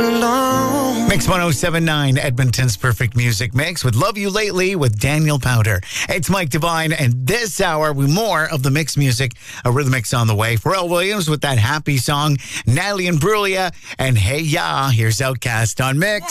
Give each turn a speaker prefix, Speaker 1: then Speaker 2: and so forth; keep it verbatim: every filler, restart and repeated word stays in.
Speaker 1: belong.
Speaker 2: Mix one oh seven point nine, Edmonton's perfect music mix with Love You Lately with Daniel Powder. It's Mike Devine, and this hour, we more of the mix music, a rhythm mix on the way. Pharrell Williams with that happy song, Natalie Imbruglia, and Hey Ya, here's Outkast on Mix.